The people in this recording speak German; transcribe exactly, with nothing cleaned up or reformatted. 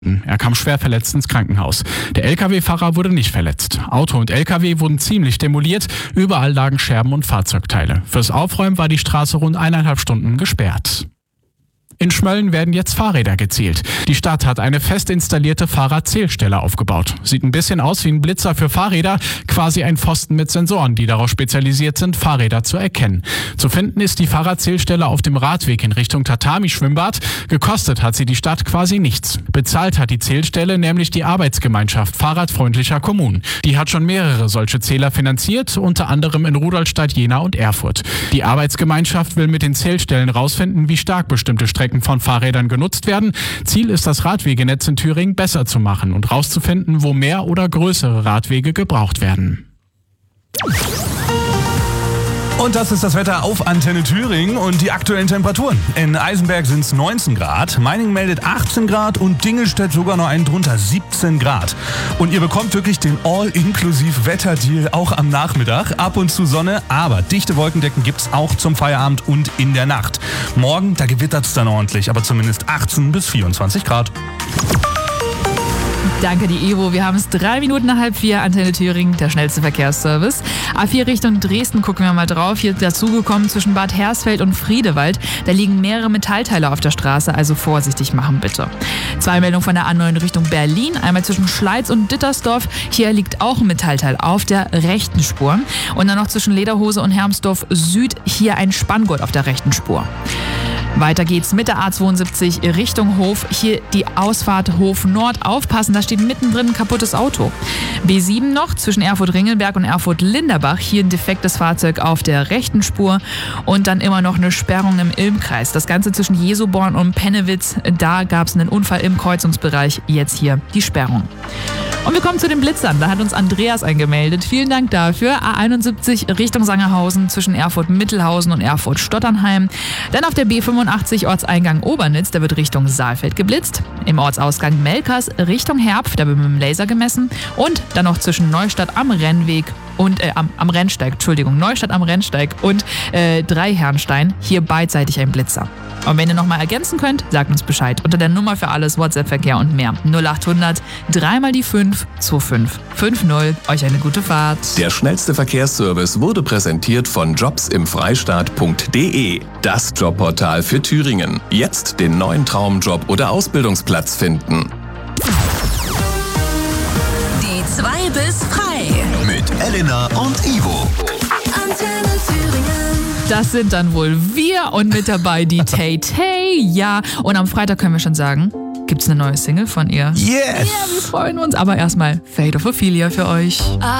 Er kam schwer verletzt ins Krankenhaus. Der L K W-Fahrer wurde nicht verletzt. Auto und L K W wurden ziemlich demoliert. Überall lagen Scherben und Fahrzeugteile. Fürs Aufräumen war die Straße rund eineinhalb Stunden gesperrt. In Schmölln werden jetzt Fahrräder gezählt. Die Stadt hat eine fest installierte Fahrradzählstelle aufgebaut. Sieht ein bisschen aus wie ein Blitzer für Fahrräder, quasi ein Pfosten mit Sensoren, die darauf spezialisiert sind, Fahrräder zu erkennen. Zu finden ist die Fahrradzählstelle auf dem Radweg in Richtung Tatami-Schwimmbad. Gekostet hat sie die Stadt quasi nichts. Bezahlt hat die Zählstelle nämlich die Arbeitsgemeinschaft fahrradfreundlicher Kommunen. Die hat schon mehrere solche Zähler finanziert, unter anderem in Rudolstadt, Jena und Erfurt. Die Arbeitsgemeinschaft will mit den Zählstellen rausfinden, wie stark bestimmte Strecken von Fahrrädern genutzt werden. Ziel ist, das Radwegenetz in Thüringen besser zu machen und rauszufinden, wo mehr oder größere Radwege gebraucht werden. Und das ist das Wetter auf Antenne Thüringen und die aktuellen Temperaturen. In Eisenberg sind es neunzehn Grad, Meiningen meldet achtzehn Grad und Dingelstedt sogar noch einen drunter, siebzehn Grad. Und ihr bekommt wirklich den All-Inklusiv-Wetterdeal auch am Nachmittag. Ab und zu Sonne, aber dichte Wolkendecken gibt's auch zum Feierabend und in der Nacht. Morgen, da gewittert's dann ordentlich, aber zumindest achtzehn bis vierundzwanzig Grad. Danke, die Evo. Wir haben es drei Minuten nach halb vier. Antenne Thüringen, der schnellste Verkehrsservice. A vier Richtung Dresden gucken wir mal drauf. Hier dazugekommen zwischen Bad Hersfeld und Friedewald. Da liegen mehrere Metallteile auf der Straße, also vorsichtig machen bitte. Zwei Meldungen von der A neun Richtung Berlin. Einmal zwischen Schleiz und Dittersdorf. Hier liegt auch ein Metallteil auf der rechten Spur. Und dann noch zwischen Lederhose und Hermsdorf Süd. Hier ein Spanngurt auf der rechten Spur. Weiter geht's mit der A zweiundsiebzig Richtung Hof. Hier die Ausfahrt Hof Nord. Aufpassen, da steht mittendrin ein kaputtes Auto. B sieben noch zwischen Erfurt-Ringelberg und Erfurt-Linderbach. Hier ein defektes Fahrzeug auf der rechten Spur. Und dann immer noch eine Sperrung im Ilmkreis. Das Ganze zwischen Jesoborn und Pennewitz. Da gab's einen Unfall im Kreuzungsbereich. Jetzt hier die Sperrung. Und wir kommen zu den Blitzern. Da hat uns Andreas eingemeldet. Vielen Dank dafür. A einundsiebzig Richtung Sangerhausen zwischen Erfurt-Mittelhausen und Erfurt-Stotternheim. Dann auf der B fünfundachtzig Ortseingang Obernitz. Da wird Richtung Saalfeld geblitzt. Im Ortsausgang Melkers Richtung Herpf. Da wird mit dem Laser gemessen. Und dann noch zwischen Neustadt am Rennweg und äh, am, am Rennsteig. Entschuldigung, Neustadt am Rennsteig und äh, Dreiherrnstein. Hier beidseitig ein Blitzer. Und wenn ihr nochmal ergänzen könnt, sagt uns Bescheid. Unter der Nummer für alles, WhatsApp-Verkehr und mehr. null achthundert, dreimal die fünf, zwei fünf fünf null. Euch eine gute Fahrt. Der schnellste Verkehrsservice wurde präsentiert von jobs im freistaat punkt de. Das Jobportal für Thüringen. Jetzt den neuen Traumjob oder Ausbildungsplatz finden. Die zwei bis frei. Mit Elena und Ivo. Antenne Thüringen. Das sind dann wohl wir und mit dabei die Tay Tay. Ja, und am Freitag können wir schon sagen, gibt's eine neue Single von ihr. Yes! Ja, wir freuen uns. Aber erstmal Fate of Ophelia für euch.